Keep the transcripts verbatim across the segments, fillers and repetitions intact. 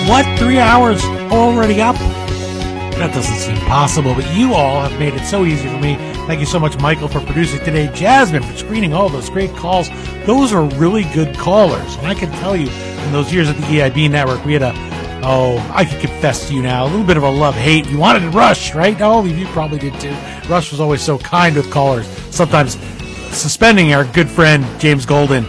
What? Three hours already up? That doesn't seem possible, but you all have made it so easy for me. Thank you so much, Michael, for producing today. Jasmine, for screening all those great calls. Those are really good callers. And I can tell you, in those years at the E I B Network, we had a, oh, I can confess to you now, a little bit of a love-hate. You wanted Rush, right? Oh, you probably did too. Rush was always so kind with callers, sometimes suspending our good friend James Golden,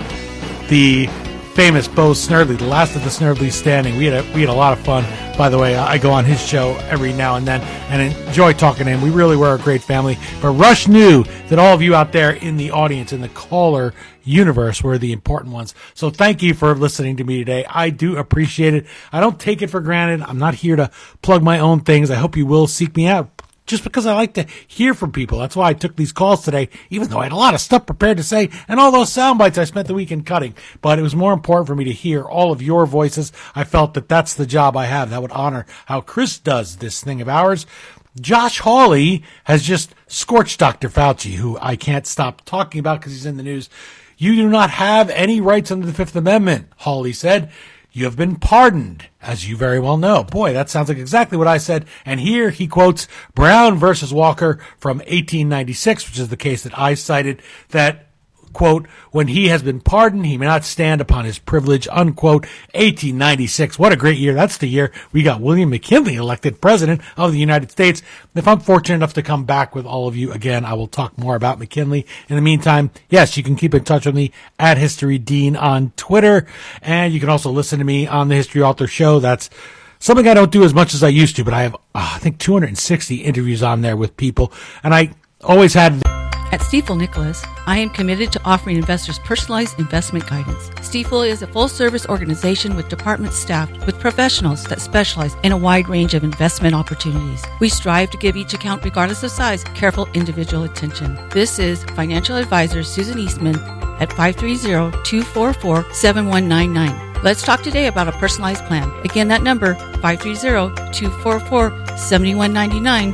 the famous Bo Snerdley, the last of the Snerdleys standing. We had a, we had a lot of fun. By the way, I go on his show every now and then and enjoy talking to him. We really were a great family. But Rush knew that all of you out there in the audience, in the caller universe, were the important ones. So thank you for listening to me today. I do appreciate it. I don't take it for granted. I'm not here to plug my own things. I hope you will seek me out, just because I like to hear from people. That's why I took these calls today, even though I had a lot of stuff prepared to say and all those sound bites I spent the weekend cutting. But it was more important for me to hear all of your voices. I felt that that's the job I have. That would honor how Chris does this thing of ours. Josh Hawley has just scorched Doctor Fauci, who I can't stop talking about because he's in the news. You do not have any rights under the Fifth Amendment, Hawley said. You have been pardoned, as you very well know. Boy, that sounds like exactly what I said. And here he quotes Brown versus Walker from eighteen ninety-six, which is the case that I cited, that, quote, when he has been pardoned, he may not stand upon his privilege, unquote. eighteen ninety-six. What a great year. That's the year we got William McKinley elected president of the United States. If I'm fortunate enough to come back with all of you again, I will talk more about McKinley. In the meantime, yes, you can keep in touch with me at History Dean on Twitter. And you can also listen to me on the History Author Show. That's something I don't do as much as I used to, but I have, uh, I think, two hundred sixty interviews on there with people. And I always had... At Stifel Nicholas, I am committed to offering investors personalized investment guidance. Stifel is a full-service organization with departments staffed with professionals that specialize in a wide range of investment opportunities. We strive to give each account, regardless of size, careful individual attention. This is financial advisor Susan Eastman at five three zero, two four four, seven one nine nine. Let's talk today about a personalized plan. Again, that number, five three zero, two four four, seven one nine nine.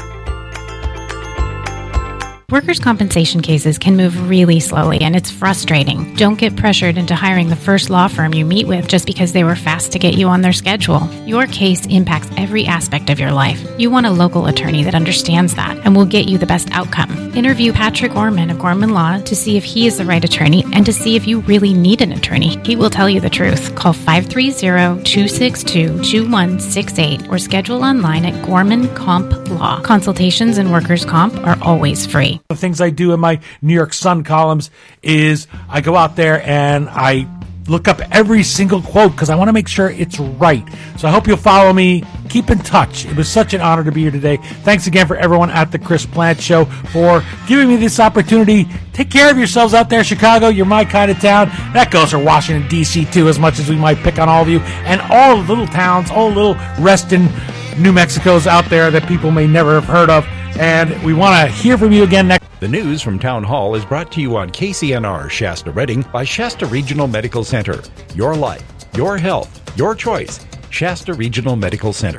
Workers' compensation cases can move really slowly, and it's frustrating. Don't get pressured into hiring the first law firm you meet with just because they were fast to get you on their schedule. Your case impacts every aspect of your life. You want a local attorney that understands that and will get you the best outcome. Interview Patrick Orman of Gorman Law to see if he is the right attorney and to see if you really need an attorney. He will tell you the truth. Call five three zero, two six two, two one six eight or schedule online at Gorman Comp Law. Consultations in workers' comp are always free. The things I do in my New York Sun columns is I go out there and I look up every single quote because I want to make sure it's right. So I hope you'll follow me. Keep in touch. It was such an honor to be here today. Thanks again for everyone at the Chris Plante Show for giving me this opportunity. Take care of yourselves out there, Chicago. You're my kind of town. That goes for Washington, D C too, as much as we might pick on all of you. And all the little towns, all the little resting New Mexicos out there that people may never have heard of. And we want to hear from you again next. The news from Town Hall is brought to you on K C N R Shasta Redding by Shasta Regional Medical Center. Your life, your health, your choice. Shasta Regional Medical Center.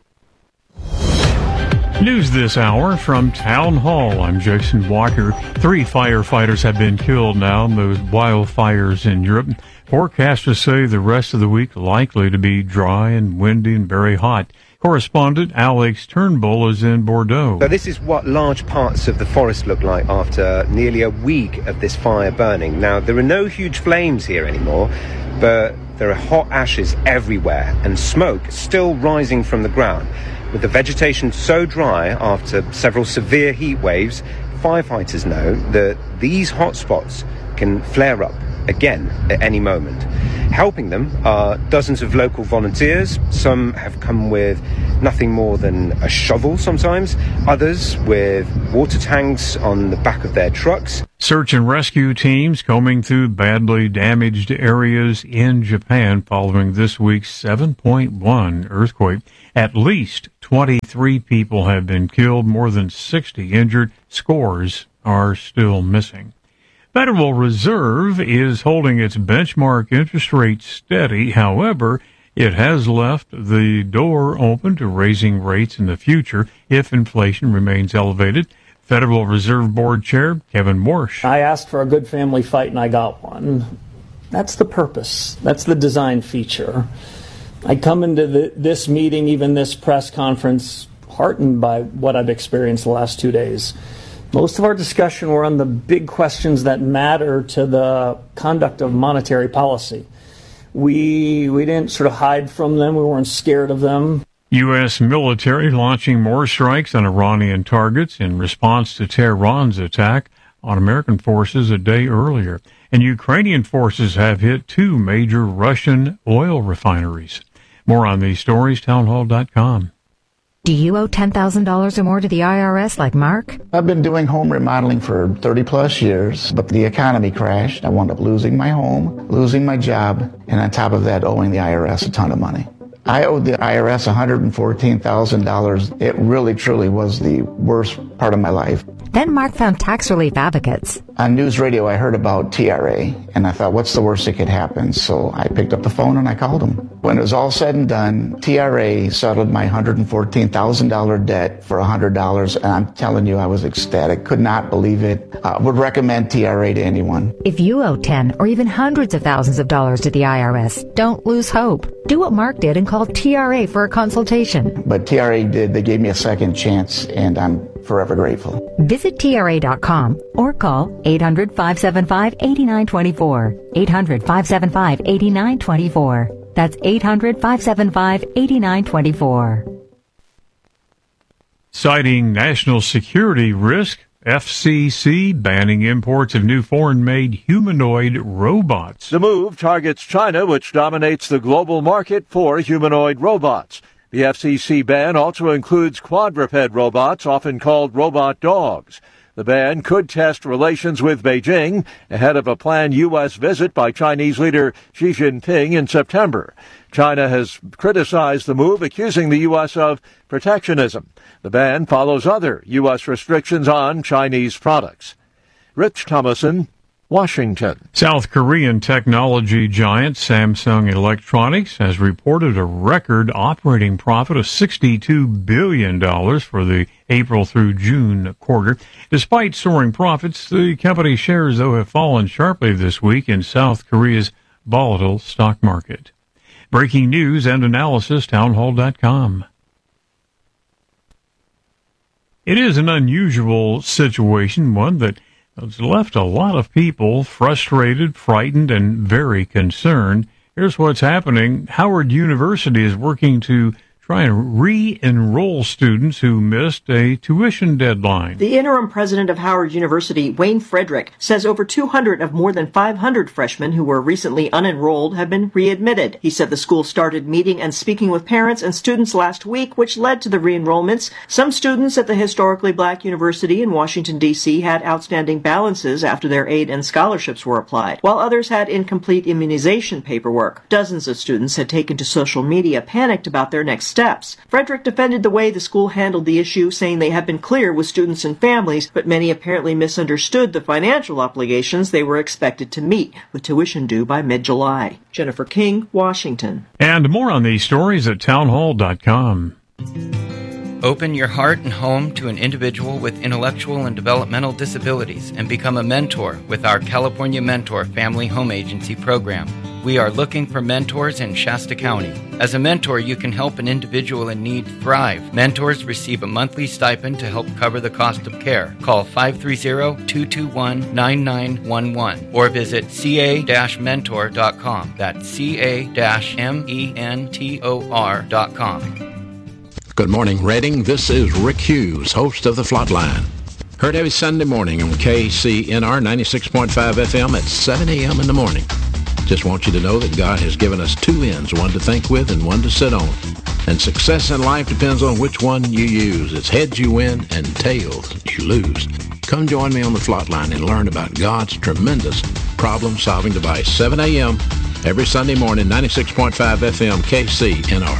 News this hour from Town Hall. I'm Jason Walker. Three firefighters have been killed now in those wildfires in Europe. Forecasters say the rest of the week likely to be dry and windy and very hot. Correspondent Alex Turnbull is in Bordeaux. So this is what large parts of the forest look like after nearly a week of this fire burning. Now, there are no huge flames here anymore, but there are hot ashes everywhere and smoke still rising from the ground. With the vegetation so dry after several severe heat waves, firefighters know that these hot spots can flare up again at any moment. Helping them are dozens of local volunteers. Some have come with nothing more than a shovel sometimes, others with water tanks on the back of their trucks. Search and rescue teams combing through badly damaged areas in Japan following this week's seven point one earthquake. At least twenty-three people have been killed, more than sixty injured. Scores are still missing. Federal Reserve is holding its benchmark interest rate steady. However, it has left the door open to raising rates in the future if inflation remains elevated. Federal Reserve Board Chair Kevin Warsh. I asked for a good family fight and I got one. That's the purpose. That's the design feature. I come into the, this meeting, even this press conference, heartened by what I've experienced the last two days. Most of our discussion were on the big questions that matter to the conduct of monetary policy. We we didn't sort of hide from them. We weren't scared of them. U S military launching more strikes on Iranian targets in response to Tehran's attack on American forces a day earlier. And Ukrainian forces have hit two major Russian oil refineries. More on these stories, townhall dot com. Do you owe ten thousand dollars or more to the I R S like Mark? I've been doing home remodeling for thirty plus years, but the economy crashed. I wound up losing my home, losing my job, and on top of that, owing the I R S a ton of money. I owed the I R S one hundred fourteen thousand dollars. It really, truly was the worst part of my life. Then Mark found Tax Relief Advocates. On news radio, I heard about T R A, and I thought, what's the worst that could happen? So I picked up the phone and I called them. When it was all said and done, T R A settled my one hundred fourteen thousand dollars debt for one hundred dollars, and I'm telling you, I was ecstatic. Could not believe it. Uh, would recommend T R A to anyone. If you owe ten or even hundreds of thousands of dollars to the I R S, don't lose hope. Do what Mark did and call T R A for a consultation. But T R A did. They gave me a second chance, and I'm forever grateful. Visit T R A dot com or call eight hundred, five seven five, eight nine two four. eight hundred, five seven five, eight nine two four. That's eight hundred, five seven five, eight nine two four. Citing national security risk, F C C banning imports of new foreign-made humanoid robots. The move targets China, which dominates the global market for humanoid robots. The F C C ban also includes quadruped robots, often called robot dogs. The ban could test relations with Beijing ahead of a planned U S visit by Chinese leader Xi Jinping in September. China has criticized the move, accusing the U S of protectionism. The ban follows other U S restrictions on Chinese products. Rich Thomason, Washington. South Korean technology giant Samsung Electronics has reported a record operating profit of sixty-two billion dollars for the April through June quarter. Despite soaring profits, the company's shares, though, have fallen sharply this week in South Korea's volatile stock market. Breaking news and analysis, townhall dot com. It is an unusual situation, one that has left a lot of people frustrated, frightened, and very concerned. Here's what's happening. Howard University is working to try and re-enroll students who missed a tuition deadline. The interim president of Howard University, Wayne Frederick, says over two hundred of more than five hundred freshmen who were recently unenrolled have been readmitted. He said the school started meeting and speaking with parents and students last week, which led to the re-enrollments. Some students at the historically black university in Washington, D C had outstanding balances after their aid and scholarships were applied, while others had incomplete immunization paperwork. Dozens of students had taken to social media, panicked about their next steps. Frederick defended the way the school handled the issue, saying they had been clear with students and families, but many apparently misunderstood the financial obligations they were expected to meet, with tuition due by mid-July. Jennifer King, Washington. And more on these stories at townhall dot com. Open your heart and home to an individual with intellectual and developmental disabilities and become a mentor with our California Mentor Family Home Agency program. We are looking for mentors in Shasta County. As a mentor, you can help an individual in need thrive. Mentors receive a monthly stipend to help cover the cost of care. Call five three zero, two two one, nine nine one one or visit c a dash mentor dot com. That's c a dash mentor dot com. Good morning, Reading. This is Rick Hughes, host of The Flatline. Heard every Sunday morning on K C N R ninety-six point five F M at seven a.m. in the morning. Just want you to know that God has given us two ends, one to think with and one to sit on. And success in life depends on which one you use. It's heads you win and tails you lose. Come join me on The Flatline and learn about God's tremendous problem-solving device. seven a.m. every Sunday morning, ninety-six point five F M, K C N R.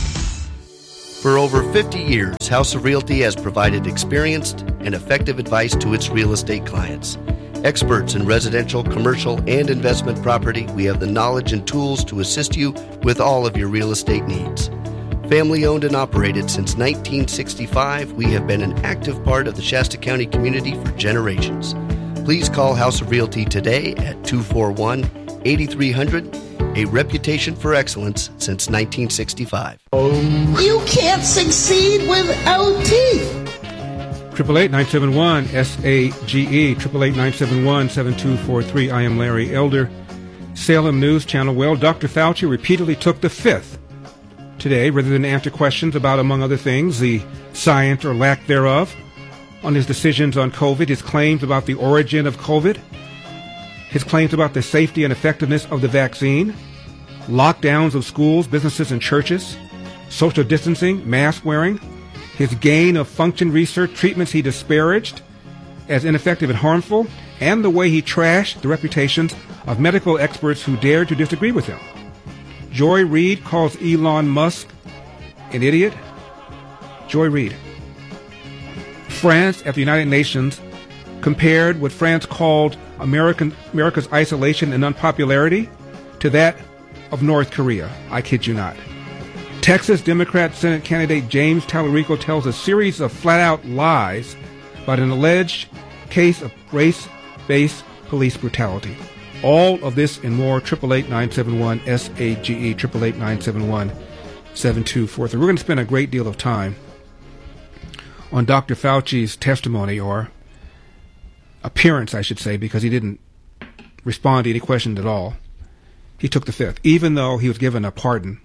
For over fifty years, House of Realty has provided experienced and effective advice to its real estate clients. Experts in residential, commercial, and investment property, we have the knowledge and tools to assist you with all of your real estate needs. Family owned and operated since nineteen sixty-five, we have been an active part of the Shasta County community for generations. Please call House of Realty today at two four one, eight three zero zero, a reputation for excellence since nineteen sixty-five. You can't succeed without teeth. Triple eight nine seven one S A G E. Triple eight nine seven one seven two four three. I am Larry Elder. Salem News Channel. Well, Doctor Fauci repeatedly took the fifth today, rather than answer questions about, among other things, the science or lack thereof on his decisions on COVID, his claims about the origin of COVID, his claims about the safety and effectiveness of the vaccine, lockdowns of schools, businesses, and churches, social distancing, mask wearing, his gain of function research treatments he disparaged as ineffective and harmful, and the way he trashed the reputations of medical experts who dared to disagree with him. Joy Reid calls Elon Musk an idiot. Joy Reid. France at the United Nations compared what France called American, America's isolation and unpopularity to that of North Korea. I kid you not. Texas Democrat Senate candidate James Tallarico tells a series of flat-out lies about an alleged case of race-based police brutality. All of this and more, triple eight nine seven one S A G E, triple eight nine seven one seven two four three. We're going to spend a great deal of time on Doctor Fauci's testimony, or appearance, I should say, because he didn't respond to any questions at all. He took the fifth, even though he was given a pardon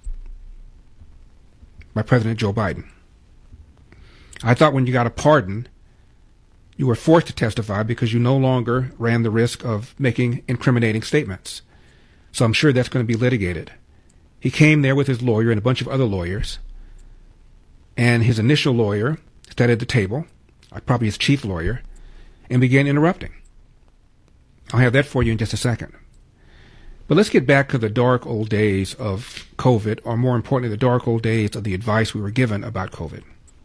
by President Joe Biden. I thought when you got a pardon, you were forced to testify because you no longer ran the risk of making incriminating statements. So I'm sure that's going to be litigated. He came there with his lawyer and a bunch of other lawyers, and his initial lawyer sat at the table, probably his chief lawyer, and began interrupting. I'll have that for you in just a second. But let's get back to the dark old days of COVID, or more importantly, the dark old days of the advice we were given about COVID.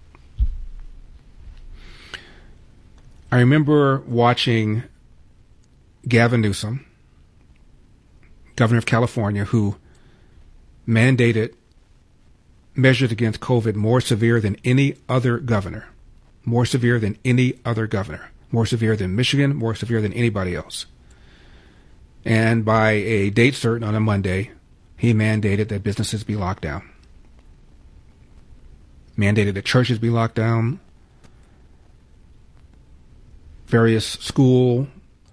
I remember watching Gavin Newsom, governor of California, who mandated measures against COVID more severe than any other governor, more severe than any other governor, more severe than Michigan, more severe than anybody else. And by a date certain on a Monday, he mandated that businesses be locked down, mandated that churches be locked down, various school,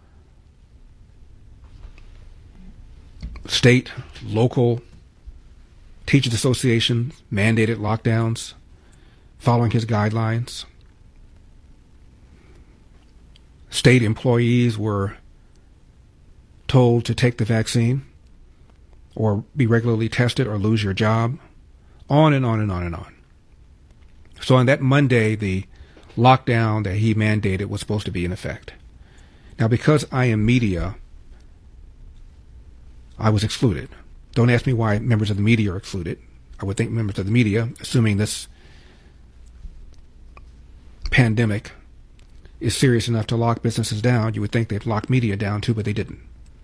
state, local teachers associations mandated lockdowns following his guidelines. State employees were told to take the vaccine or be regularly tested or lose your job, on and on and on and on. So on that Monday, the lockdown that he mandated was supposed to be in effect. Now, because I am media, I was excluded. Don't ask me why members of the media are excluded. I would think members of the media, assuming this pandemic is serious enough to lock businesses down, you would think they'd lock media down too, but they didn't.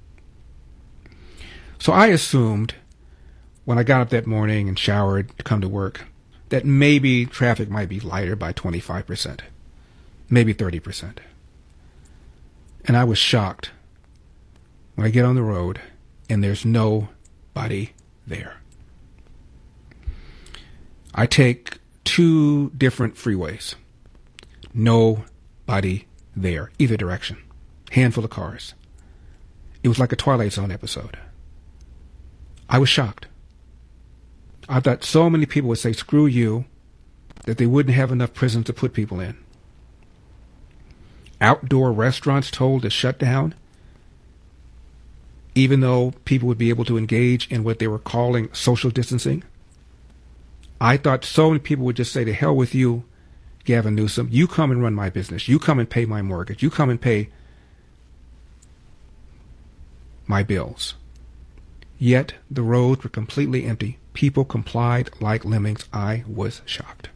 So I assumed when I got up that morning and showered to come to work that maybe traffic might be lighter by twenty-five percent, maybe thirty percent. And I was shocked when I get on the road and there's nobody there. I take two different freeways. Nobody there, either direction. Handful of cars. It was like a Twilight Zone episode. I was shocked. I thought so many people would say, screw you, that they wouldn't have enough prisons to put people in. Outdoor restaurants told to shut down, even though people would be able to engage in what they were calling social distancing. I thought so many people would just say, to hell with you, Gavin Newsom. You come and run my business. You come and pay my mortgage. You come and pay my bills. Yet the roads were completely empty. People complied like lemmings. I was shocked.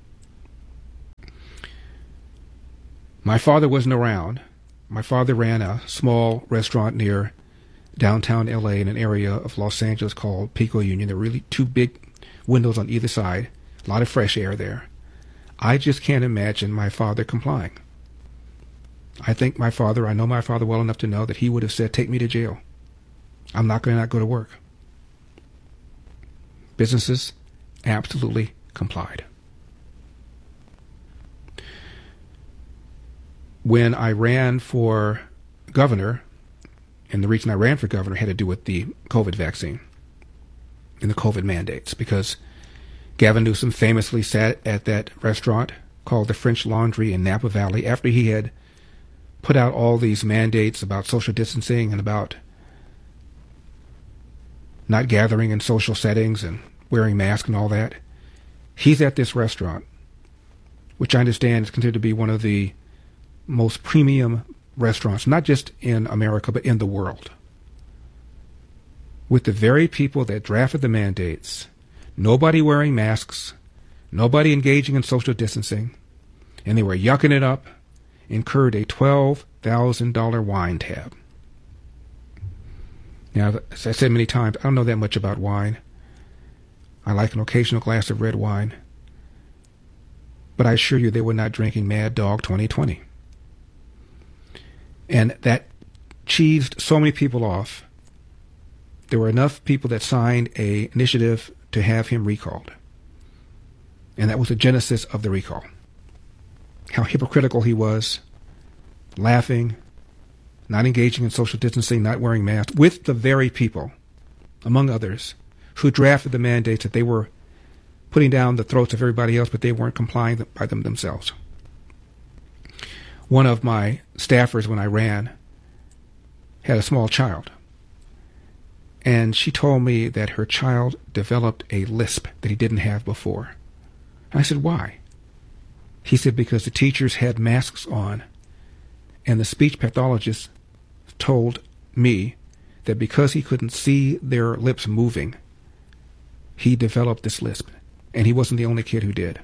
My father wasn't around. My father ran a small restaurant near downtown L A in an area of Los Angeles called Pico Union. There were really two big windows on either side, a lot of fresh air there. I just can't imagine my father complying. I think my father, I know my father well enough to know that he would have said, take me to jail. I'm not going to not go to work. Businesses absolutely complied. When I ran for governor, and the reason I ran for governor had to do with the COVID vaccine and the COVID mandates, because Gavin Newsom famously sat at that restaurant called the French Laundry in Napa Valley after he had put out all these mandates about social distancing and about not gathering in social settings and wearing masks and all that. He's at this restaurant, which I understand is considered to be one of the most premium restaurants, not just in America, but in the world, with the very people that drafted the mandates, nobody wearing masks, nobody engaging in social distancing, and they were yucking it up, incurred a twelve thousand dollars wine tab. Now, as I said many times, I don't know that much about wine. I like an occasional glass of red wine, but I assure you they were not drinking Mad Dog twenty twenty. And that cheesed so many people off. There were enough people that signed a initiative to have him recalled. And that was the genesis of the recall. How hypocritical he was, laughing, not engaging in social distancing, not wearing masks, with the very people, among others, who drafted the mandates that they were putting down the throats of everybody else, but they weren't complying by them themselves. One of my staffers when I ran had a small child, and she told me that her child developed a lisp that he didn't have before. I said, why? He said, because the teachers had masks on, and the speech pathologist told me that because he couldn't see their lips moving, he developed this lisp, and he wasn't the only kid who did.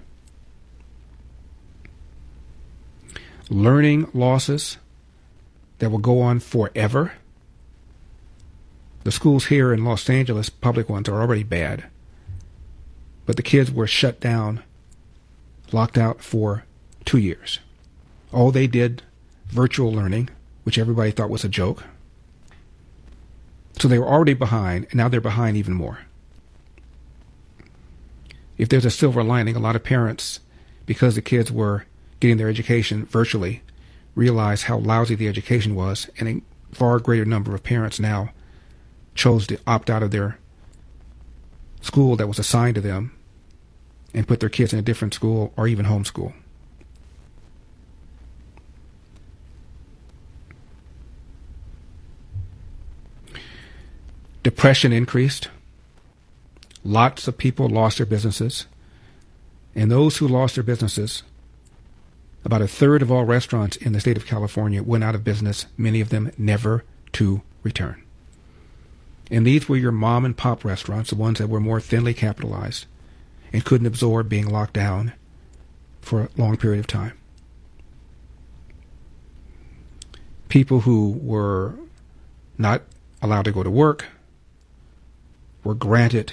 Learning losses that will go on forever. The schools here in Los Angeles, public ones, are already bad, but the kids were shut down, locked out for two years. Oh, they did virtual learning, which everybody thought was a joke. So they were already behind, and now they're behind even more. If there's a silver lining, a lot of parents, because the kids were getting their education virtually, realized how lousy the education was, and a far greater number of parents now chose to opt out of their school that was assigned to them and put their kids in a different school or even homeschool. Depression increased. Lots of people lost their businesses. And those who lost their businesses, about a third of all restaurants in the state of California went out of business, many of them never to return. And these were your mom and pop restaurants, the ones that were more thinly capitalized and couldn't absorb being locked down for a long period of time. People who were not allowed to go to work were granted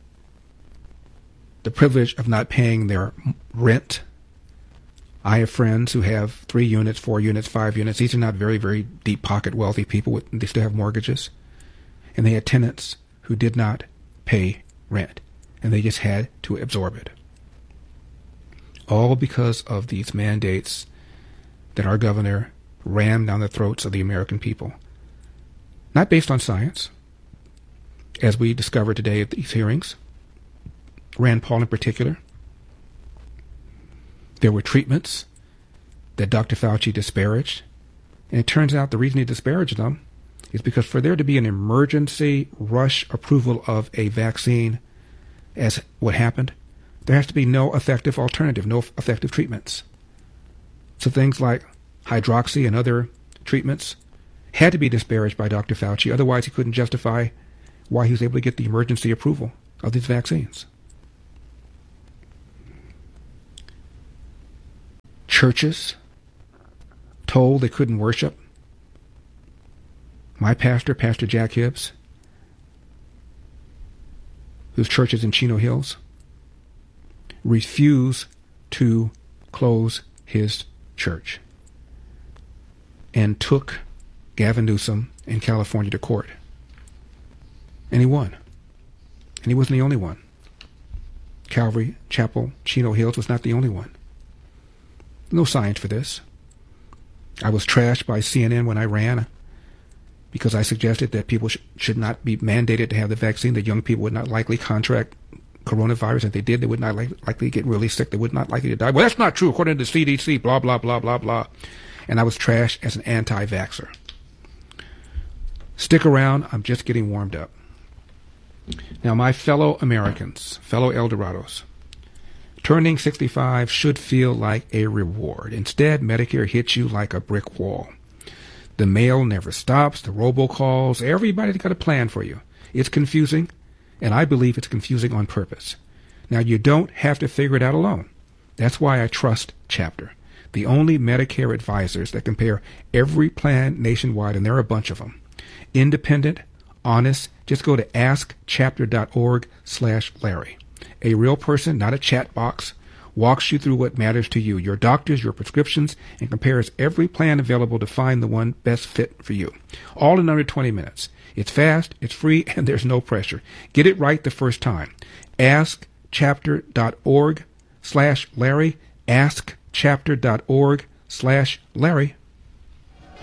the privilege of not paying their rent. I have friends who have three units, four units, five units. These are not very, very deep pocket wealthy people. With, they still have mortgages. And they had tenants who did not pay rent. And they just had to absorb it. All because of these mandates that our governor rammed down the throats of the American people. Not based on science, as we discovered today at these hearings. Rand Paul in particular. There were treatments that Doctor Fauci disparaged. And it turns out the reason he disparaged them is because for there to be an emergency rush approval of a vaccine, as what happened, there has to be no effective alternative, no effective treatments. So things like hydroxy and other treatments had to be disparaged by Doctor Fauci. Otherwise, he couldn't justify why he was able to get the emergency approval of these vaccines. Churches told they couldn't worship. My pastor, Pastor Jack Hibbs, whose church is in Chino Hills, refused to close his church and took Gavin Newsom in California to court. And he won. And he wasn't the only one. Calvary Chapel, Chino Hills was not the only one. No science for this. I was trashed by C N N when I ran because I suggested that people sh- should not be mandated to have the vaccine, that young people would not likely contract coronavirus. If they did, they would not li- likely get really sick. They would not likely to die. Well, that's not true according to the C D C, blah, blah, blah, blah, blah. And I was trashed as an anti-vaxxer. Stick around. I'm just getting warmed up. Now, my fellow Americans, fellow Eldorados, turning sixty-five should feel like a reward. Instead, Medicare hits you like a brick wall. The mail never stops, the robocalls, everybody's got a plan for you. It's confusing, and I believe it's confusing on purpose. Now, you don't have to figure it out alone. That's why I trust Chapter, the only Medicare advisors that compare every plan nationwide, and there are a bunch of them. Independent, honest, just go to askchapter.org slash Larry. A real person, not a chat box, walks you through what matters to you, your doctors, your prescriptions, and compares every plan available to find the one best fit for you. All in under twenty minutes. It's fast, it's free, and there's no pressure. Get it right the first time. askchapter.org slash Larry. askchapter.org slash Larry.